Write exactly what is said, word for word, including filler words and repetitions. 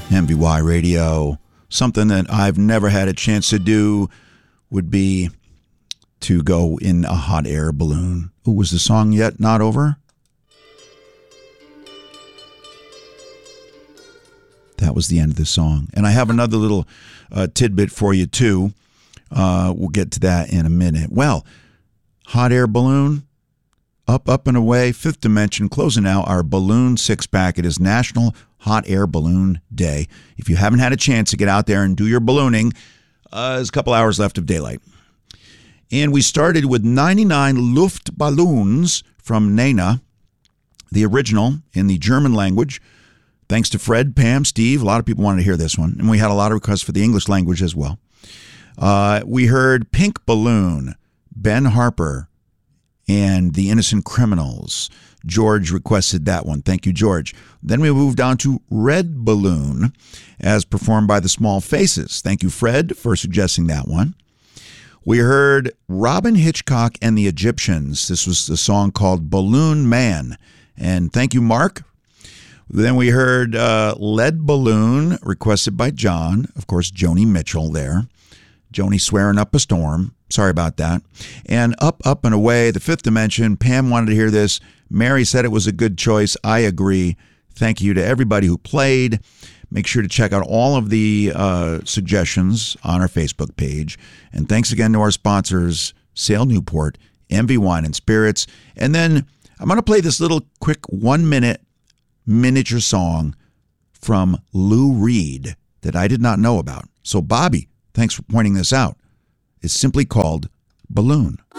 M V Y Radio. Something that I've never had a chance to do would be to go in a hot air balloon. Ooh, was the song yet not over? That was the end of the song. And I have another little uh, tidbit for you, too. Uh, we'll get to that in a minute. Well, hot air balloon, up, up, and away, Fifth Dimension, closing out our balloon six-pack. It is National Hot Air Balloon Day. If you haven't had a chance to get out there and do your ballooning, uh, there's a couple hours left of daylight. And we started with ninety-nine Luftballons from Nena, the original in the German language. Thanks to Fred, Pam, Steve. A lot of people wanted to hear this one. And we had a lot of requests for the English language as well. Uh, we heard Pink Balloon, Ben Harper, and The Innocent Criminals. George requested that one. Thank you, George. Then we moved on to Red Balloon, as performed by the Small Faces. Thank you, Fred, for suggesting that one. We heard Robin Hitchcock and the Egyptians. This was the song called Balloon Man. And thank you, Mark. Then we heard uh, Lead Balloon, requested by John. Of course, Joni Mitchell there. Joni swearing up a storm. Sorry about that. And Up, Up, and Away, the Fifth Dimension. Pam wanted to hear this. Mary said it was a good choice. I agree. Thank you to everybody who played. Make sure to check out all of the uh, suggestions on our Facebook page. And thanks again to our sponsors, Sale Newport, M V Wine and Spirits. And then I'm going to play this little quick one-minute miniature song from Lou Reed that I did not know about. So, Bobby, thanks for pointing this out. It's simply called Balloon.